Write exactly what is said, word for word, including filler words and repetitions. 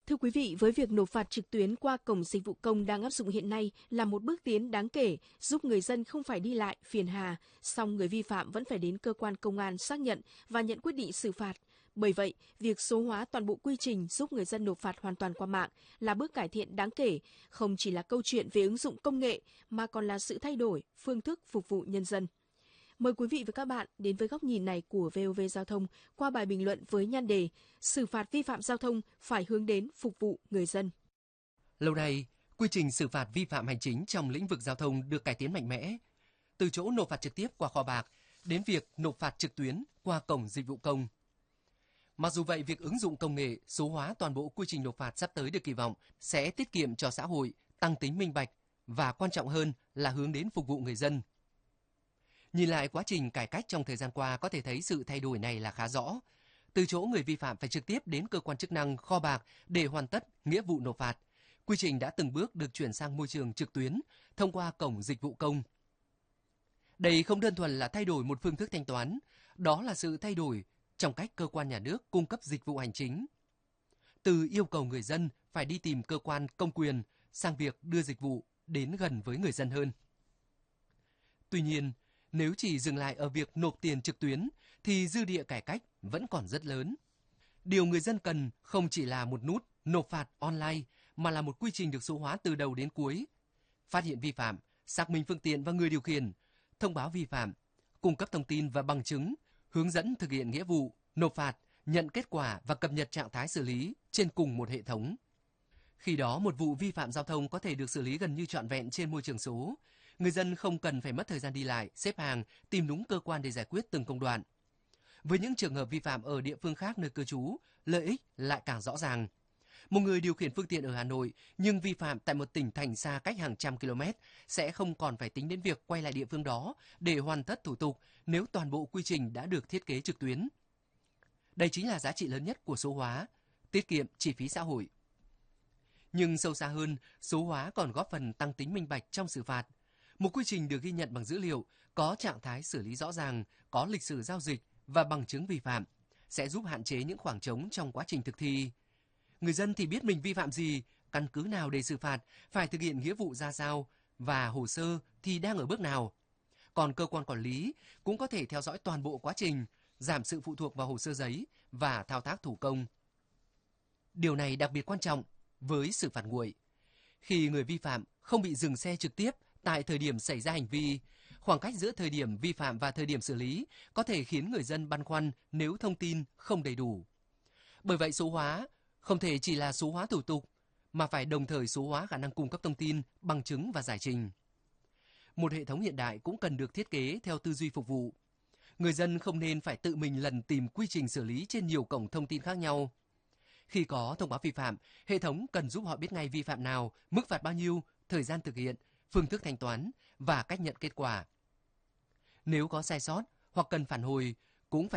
Thưa quý vị, với việc nộp phạt trực tuyến qua cổng dịch vụ công đang áp dụng hiện nay là một bước tiến đáng kể, giúp người dân không phải đi lại, phiền hà, song người vi phạm vẫn phải đến cơ quan công an xác nhận và nhận quyết định xử phạt. Bởi vậy, việc số hóa toàn bộ quy trình giúp người dân nộp phạt hoàn toàn qua mạng là bước cải thiện đáng kể, không chỉ là câu chuyện về ứng dụng công nghệ mà còn là sự thay đổi phương thức phục vụ nhân dân. Mời quý vị và các bạn đến với góc nhìn này của vê o vê Giao thông qua bài bình luận với nhan đề xử phạt vi phạm giao thông phải hướng đến phục vụ người dân. Lâu nay, quy trình xử phạt vi phạm hành chính trong lĩnh vực giao thông được cải tiến mạnh mẽ. Từ chỗ nộp phạt trực tiếp qua kho bạc đến việc nộp phạt trực tuyến qua cổng dịch vụ công. Mặc dù vậy, việc ứng dụng công nghệ số hóa toàn bộ quy trình nộp phạt sắp tới được kỳ vọng sẽ tiết kiệm cho xã hội, tăng tính minh bạch và quan trọng hơn là hướng đến phục vụ người dân. Nhìn lại quá trình cải cách trong thời gian qua có thể thấy sự thay đổi này là khá rõ. Từ chỗ người vi phạm phải trực tiếp đến cơ quan chức năng, kho bạc để hoàn tất nghĩa vụ nộp phạt, quy trình đã từng bước được chuyển sang môi trường trực tuyến thông qua cổng dịch vụ công. Đây không đơn thuần là thay đổi một phương thức thanh toán, đó là sự thay đổi trong cách cơ quan nhà nước cung cấp dịch vụ hành chính. Từ yêu cầu người dân phải đi tìm cơ quan công quyền sang việc đưa dịch vụ đến gần với người dân hơn. Tuy nhiên, nếu chỉ dừng lại ở việc nộp tiền trực tuyến thì dư địa cải cách vẫn còn rất lớn. Điều người dân cần không chỉ là một nút nộp phạt online mà là một quy trình được số hóa từ đầu đến cuối. Phát hiện vi phạm, xác minh phương tiện và người điều khiển, thông báo vi phạm, cung cấp thông tin và bằng chứng, hướng dẫn thực hiện nghĩa vụ, nộp phạt, nhận kết quả và cập nhật trạng thái xử lý trên cùng một hệ thống. Khi đó, một vụ vi phạm giao thông có thể được xử lý gần như trọn vẹn trên môi trường số. Người dân không cần phải mất thời gian đi lại, xếp hàng, tìm đúng cơ quan để giải quyết từng công đoạn. Với những trường hợp vi phạm ở địa phương khác nơi cư trú, lợi ích lại càng rõ ràng. Một người điều khiển phương tiện ở Hà Nội nhưng vi phạm tại một tỉnh thành xa cách hàng trăm km sẽ không còn phải tính đến việc quay lại địa phương đó để hoàn tất thủ tục nếu toàn bộ quy trình đã được thiết kế trực tuyến. Đây chính là giá trị lớn nhất của số hóa, tiết kiệm chi phí xã hội. Nhưng sâu xa hơn, số hóa còn góp phần tăng tính minh bạch trong xử phạt. Một quy trình được ghi nhận bằng dữ liệu, có trạng thái xử lý rõ ràng, có lịch sử giao dịch và bằng chứng vi phạm, sẽ giúp hạn chế những khoảng trống trong quá trình thực thi. Người dân thì biết mình vi phạm gì, căn cứ nào để xử phạt, phải thực hiện nghĩa vụ ra sao và hồ sơ thì đang ở bước nào. Còn cơ quan quản lý cũng có thể theo dõi toàn bộ quá trình, giảm sự phụ thuộc vào hồ sơ giấy và thao tác thủ công. Điều này đặc biệt quan trọng với xử phạt nguội. Khi người vi phạm không bị dừng xe trực tiếp tại thời điểm xảy ra hành vi, khoảng cách giữa thời điểm vi phạm và thời điểm xử lý có thể khiến người dân băn khoăn nếu thông tin không đầy đủ. Bởi vậy số hóa không thể chỉ là số hóa thủ tục, mà phải đồng thời số hóa khả năng cung cấp thông tin, bằng chứng và giải trình. Một hệ thống hiện đại cũng cần được thiết kế theo tư duy phục vụ. Người dân không nên phải tự mình lần tìm quy trình xử lý trên nhiều cổng thông tin khác nhau. Khi có thông báo vi phạm, hệ thống cần giúp họ biết ngay vi phạm nào, mức phạt bao nhiêu, thời gian thực hiện, phương thức thanh toán và cách nhận kết quả. Nếu có sai sót hoặc cần phản hồi,